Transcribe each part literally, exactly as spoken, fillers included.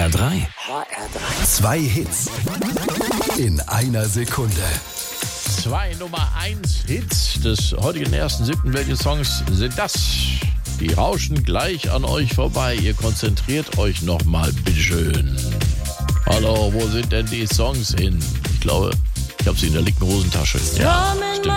R drei. H R drei. Zwei Hits in einer Sekunde. Zwei Nummer eins Hits des heutigen ersten siebten. Welche Songs sind das? Die rauschen gleich an euch vorbei. Ihr konzentriert euch nochmal, bitteschön. Hallo, wo sind denn die Songs hin? Ich glaube, ich habe sie in der linken Hosentasche. Ja, stimmt.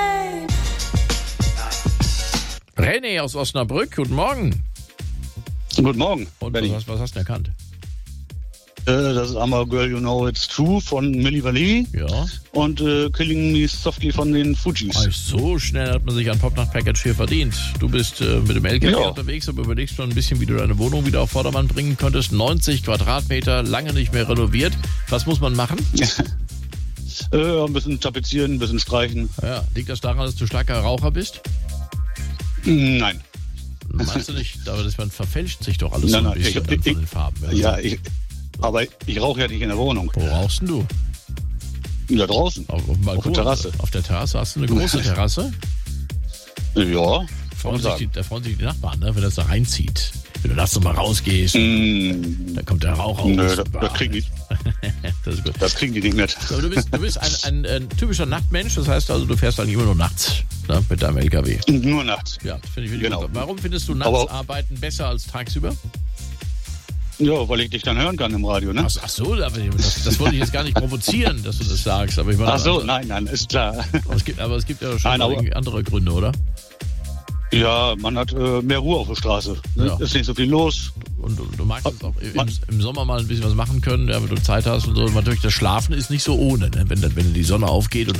René aus Osnabrück, guten Morgen. Guten Morgen. Und was hast, was hast du erkannt? Äh, das ist I'm a Girl You Know It's True von Milli Vanilli. Ja. Und äh, Killing Me Softly von den Fugees. Ach, so schnell hat man sich ein Popnacht-Package hier verdient. Du bist äh, mit dem L K W Ja. unterwegs, aber überlegst schon ein bisschen, wie du deine Wohnung wieder auf Vordermann bringen könntest. neunzig Quadratmeter, lange nicht mehr renoviert. Was muss man machen? äh, ein bisschen tapezieren, ein bisschen streichen. Ja, liegt das daran, dass du starker Raucher bist? Nein. Meinst du nicht, aber das, man verfälscht sich doch alles Nein, so ein nein, bisschen ich- dann von ich- den Farben. Ja, ich, aber ich rauche ja nicht in der Wohnung. Wo rauchst denn du? Da draußen. Auf, auf dem Balkon? Auf der Terrasse. Auf der Terrasse? Hast du eine große Terrasse? Ja. Freuen sich sagen. die, da freuen sich die Nachbarn, ne, wenn das da reinzieht. Wenn du nachts nochmal rausgehst, Mm, dann kommt der Rauch raus. nö, das, das, kriegen die, Das ist gut. das kriegen die nicht mit. Aber du bist, du bist ein, ein, ein typischer Nachtmensch, das heißt also, du fährst eigentlich immer nur nachts, ne, mit deinem L K W. Nur nachts. Ja, das finde ich wirklich Genau. gut. Warum findest du nachts Aber- arbeiten besser als tagsüber? Ja, weil ich dich dann hören kann im Radio, ne? Ach, ach so, aber das, das wollte ich jetzt gar nicht provozieren, dass du das sagst. Aber ich meine, Ach so, also, nein, nein, ist klar. aber, es gibt, aber es gibt ja schon Nein, aber- irgendwie andere Gründe, oder? Ja, man hat äh, mehr Ruhe auf der Straße. Ja. Ist nicht so viel los. Und du, du magst es auch im, Man- im Sommer mal ein bisschen was machen können, ja, wenn du Zeit hast und so. Und natürlich, das Schlafen ist nicht so ohne, ne? wenn, wenn die Sonne aufgeht und